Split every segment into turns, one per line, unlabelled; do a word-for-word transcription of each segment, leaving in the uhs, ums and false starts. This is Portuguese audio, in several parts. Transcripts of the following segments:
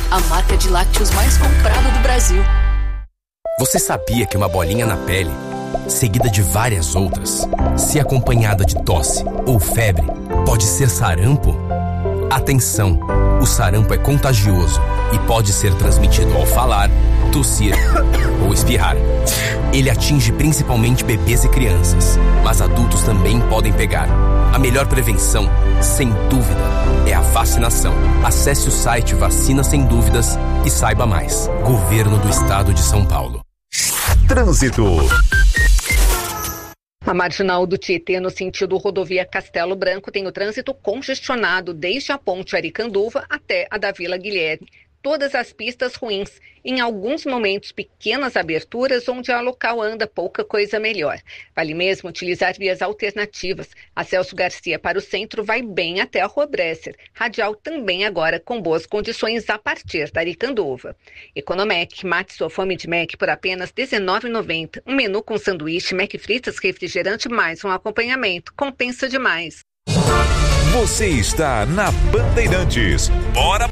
a marca de lácteos mais comprada do Brasil.
Você sabia que uma bolinha na pele, seguida de várias outras, se acompanhada de tosse ou febre, pode ser sarampo? Atenção! O sarampo é contagioso e pode ser transmitido ao falar, tossir ou espirrar. Ele atinge principalmente bebês e crianças, mas adultos também podem pegar. A melhor prevenção, sem dúvida, é a vacinação. Acesse o site Vacina Sem Dúvidas e saiba mais. Governo do Estado de São Paulo.
Trânsito.
A marginal do Tietê, no sentido rodovia Castelo Branco, tem o trânsito congestionado desde a ponte Aricanduva até a da Vila Guilherme. Todas as pistas ruins, em alguns momentos pequenas aberturas onde a local anda pouca coisa melhor. Vale mesmo utilizar vias alternativas. A Celso Garcia para o centro vai bem até a Rua Bresser. Radial também agora com boas condições a partir da Aricanduva. Economec, mate sua fome de Mac por apenas dezenove reais e noventa centavos. Um menu com sanduíche, Mac fritas, refrigerante mais um acompanhamento. Compensa demais.
Você está na Bandeirantes. Bora!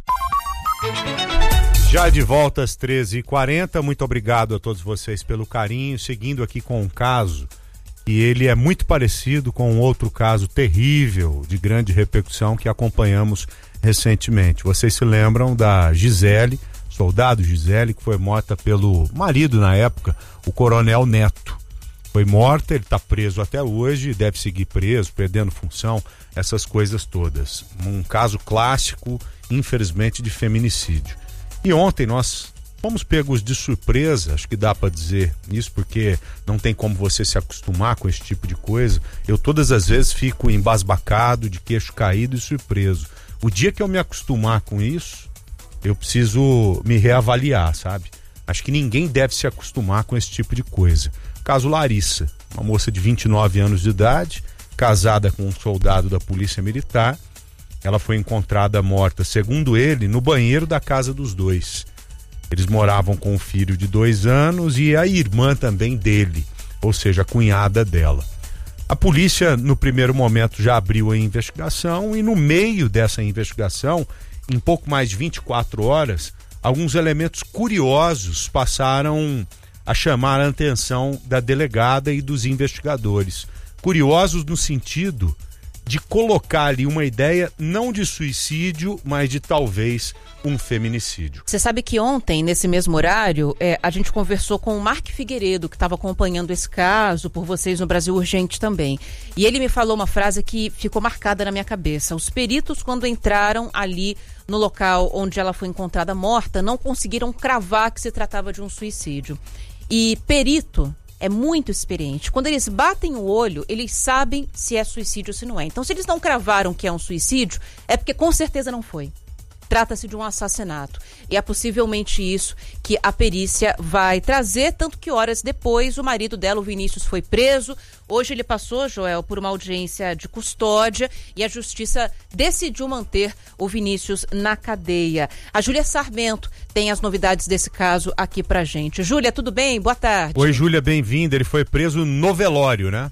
Já de volta às treze e quarenta, muito obrigado a todos vocês pelo carinho, seguindo aqui com um caso, e ele é muito parecido com um outro caso terrível, de grande repercussão, que acompanhamos recentemente. Vocês se lembram da Gisele, soldado Gisele, que foi morta pelo marido na época, o Coronel Neto. Foi morta, ele está preso até hoje, deve seguir preso, perdendo função, essas coisas todas. Um caso clássico, infelizmente, de feminicídio. E ontem nós fomos pegos de surpresa, acho que dá para dizer isso, porque não tem como você se acostumar com esse tipo de coisa. Eu todas as vezes fico embasbacado, de queixo caído e surpreso. O dia que eu me acostumar com isso, eu preciso me reavaliar, sabe? Acho que ninguém deve se acostumar com esse tipo de coisa. Caso Larissa, uma moça de vinte e nove anos de idade, casada com um soldado da Polícia Militar. Ela foi encontrada morta, segundo ele, no banheiro da casa dos dois. Eles moravam com um filho de dois anos e a irmã também dele, ou seja, a cunhada dela. A polícia, no primeiro momento, já abriu a investigação e no meio dessa investigação, em pouco mais de vinte e quatro horas, alguns elementos curiosos passaram a chamar a atenção da delegada e dos investigadores. Curiosos no sentido de colocar ali uma ideia não de suicídio, mas de talvez um feminicídio.
Você sabe que ontem, nesse mesmo horário, é, a gente conversou com o Mark Figueiredo, que estava acompanhando esse caso por vocês no Brasil Urgente também. E ele me falou uma frase que ficou marcada na minha cabeça. Os peritos, quando entraram ali no local onde ela foi encontrada morta, não conseguiram cravar que se tratava de um suicídio. E perito é muito experiente. Quando eles batem o olho, eles sabem se é suicídio ou se não é. Então, se eles não cravaram que é um suicídio, é porque com certeza não foi. Trata-se de um assassinato. E é possivelmente isso que a perícia vai trazer, tanto que horas depois o marido dela, o Vinícius, foi preso. Hoje ele passou, Joel, por uma audiência de custódia e a justiça decidiu manter o Vinícius na cadeia. A Júlia Sarmento tem as novidades desse caso aqui pra gente. Júlia, tudo bem? Boa tarde.
Oi, Júlia, bem-vinda. Ele foi preso no velório, né?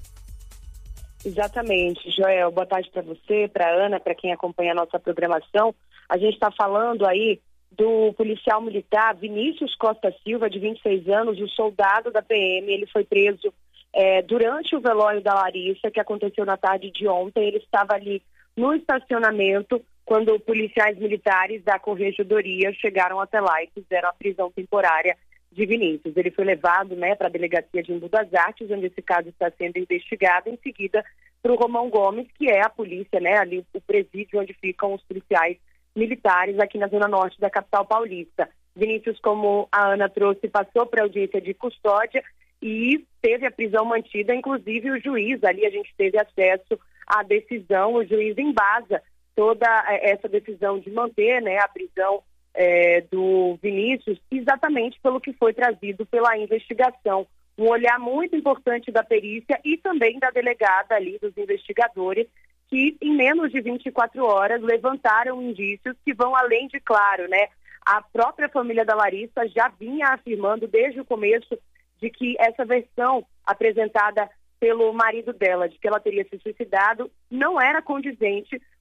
Exatamente, Joel. Boa tarde para você, para Ana, para quem acompanha a nossa programação. A gente está falando aí do policial militar Vinícius Costa Silva, de vinte e seis anos, o soldado da P M. Ele foi preso é, durante o velório da Larissa, que aconteceu na tarde de ontem. Ele estava ali no estacionamento quando policiais militares da Corregedoria chegaram até lá e fizeram a prisão temporária de Vinícius. Ele foi levado, né, para a delegacia de Embu das Artes, onde esse caso está sendo investigado, em seguida para o Romão Gomes, que é a polícia, né, ali o presídio onde ficam os policiais militares aqui na zona norte da capital paulista. Vinícius, como a Ana trouxe, passou para a audiência de custódia e teve a prisão mantida, inclusive o juiz, ali a gente teve acesso à decisão, o juiz embasa toda essa decisão de manter, né, a prisão é, do Vinícius, exatamente pelo que foi trazido pela investigação. Um olhar muito importante da perícia e também da delegada ali, dos investigadores, que em menos de vinte e quatro horas levantaram indícios que vão além de, claro, né? A própria família da Larissa já vinha afirmando desde o começo de que essa versão apresentada pelo marido dela, de que ela teria se suicidado, não era condizente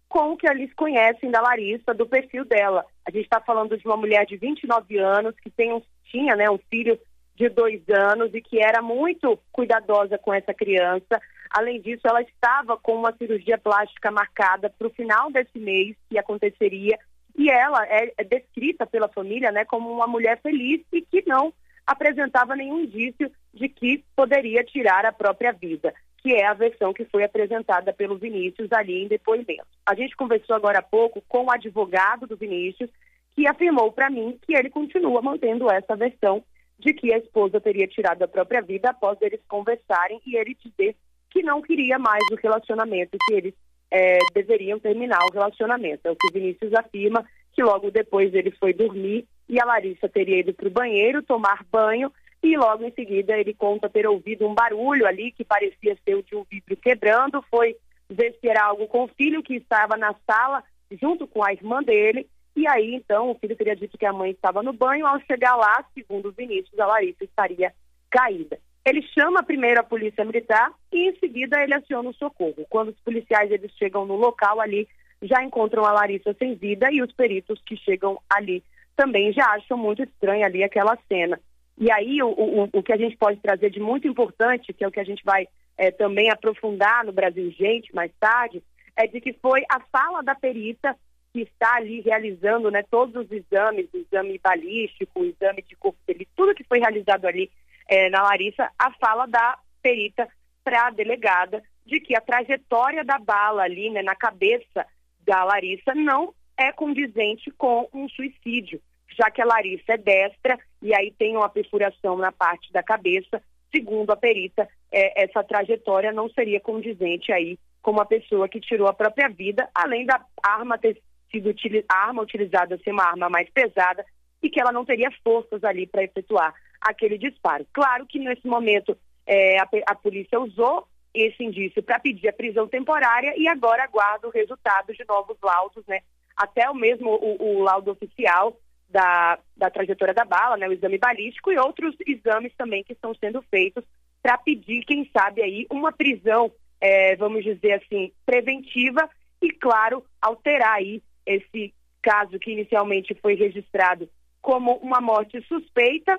com o que eles conhecem da Larissa, do perfil dela. A gente está falando de uma mulher de vinte e nove anos, que tem um, tinha né, um filho de dois anos e que era muito cuidadosa com essa criança. Além disso, ela estava com uma cirurgia plástica marcada para o final desse mês, que aconteceria, e ela é, é descrita pela família, né, como uma mulher feliz e que não apresentava nenhum indício de que poderia tirar a própria vida, que é a versão que foi apresentada pelo Vinícius ali em depoimento. A gente conversou agora há pouco com o advogado do Vinícius, que afirmou para mim que ele continua mantendo essa versão de que a esposa teria tirado a própria vida após eles conversarem e ele dizer que não queria mais o relacionamento, que eles é, deveriam terminar o relacionamento. É o que o Vinícius afirma, que logo depois ele foi dormir e a Larissa teria ido para o banheiro tomar banho e logo em seguida ele conta ter ouvido um barulho ali que parecia ser o de um vidro quebrando, foi ver se era algo com o filho que estava na sala junto com a irmã dele e aí então o filho teria dito que a mãe estava no banho. Ao chegar lá, segundo o Vinícius, a Larissa estaria caída. Ele chama primeiro a polícia militar e em seguida ele aciona o socorro. Quando os policiais eles chegam no local ali, já encontram a Larissa sem vida e os peritos que chegam ali também já acham muito estranha ali aquela cena. E aí o, o, o que a gente pode trazer de muito importante, que é o que a gente vai é, também aprofundar no Brasil Gente mais tarde, é de que foi a fala da perita que está ali realizando né, todos os exames, o exame balístico, o exame de corpo dele, tudo que foi realizado ali é, na Larissa, a fala da perita para a delegada de que a trajetória da bala ali né, na cabeça da Larissa não é condizente com um suicídio, já que a Larissa é destra e aí tem uma perfuração na parte da cabeça. Segundo a perita, é, essa trajetória não seria condizente aí com uma pessoa que tirou a própria vida, além da arma ter sido a arma utilizada ser uma arma mais pesada e que ela não teria forças ali para efetuar aquele disparo. Claro que nesse momento é, a, a polícia usou esse indício para pedir a prisão temporária e agora aguarda o resultado de novos laudos, né? Até o mesmo o, o laudo oficial da, da trajetória da bala, né? O exame balístico e outros exames também que estão sendo feitos para pedir, quem sabe aí, uma prisão, é, vamos dizer assim, preventiva e, claro, alterar aí esse caso que inicialmente foi registrado como uma morte suspeita,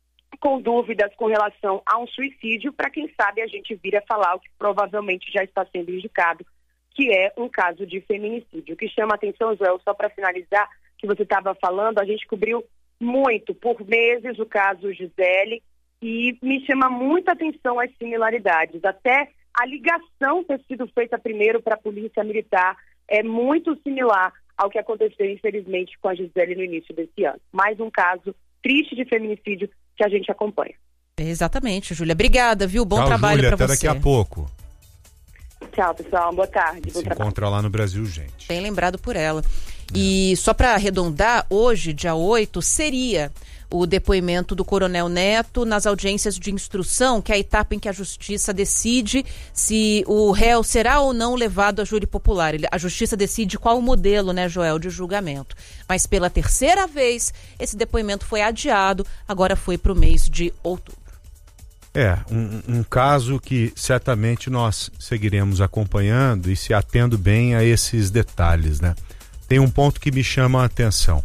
com dúvidas com relação a um suicídio, para quem sabe a gente vir a falar o que provavelmente já está sendo indicado, que é um caso de feminicídio. O que chama a atenção, Joel, só para finalizar, que você estava falando, a gente cobriu muito, por meses, o caso Gisele, e me chama muita atenção as similaridades. Até a ligação ter sido feita primeiro para a polícia militar é muito similar ao que aconteceu, infelizmente, com a Gisele no início desse ano. Mais um caso triste de feminicídio que a gente acompanha.
Exatamente, Júlia. Obrigada, viu? Bom
Tchau,
trabalho para você.
Até daqui a pouco.
Tchau, pessoal. Boa tarde. Bom
Se
trabalho.
encontra lá no Brasil Gente.
Bem lembrado por ela. É. E só para arredondar, hoje, dia oito, seria o depoimento do Coronel Neto nas audiências de instrução, que é a etapa em que a Justiça decide se o réu será ou não levado a júri popular. A Justiça decide qual o modelo, né, Joel, de julgamento. Mas pela terceira vez, esse depoimento foi adiado, agora foi para o mês de outubro.
É, um, um caso que certamente nós seguiremos acompanhando e se atendo bem a esses detalhes, né? Tem um ponto que me chama a atenção.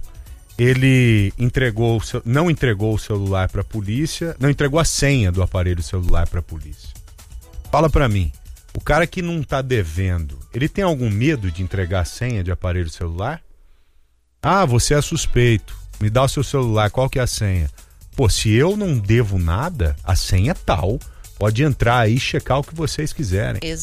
Ele entregou, não entregou o celular para a polícia, não entregou a senha do aparelho celular para a polícia. Fala para mim, o cara que não está devendo, ele tem algum medo de entregar a senha de aparelho celular? Ah, você é suspeito, me dá o seu celular, qual que é a senha? Pô, se eu não devo nada, a senha é tal, pode entrar aí e checar o que vocês quiserem.
Exato.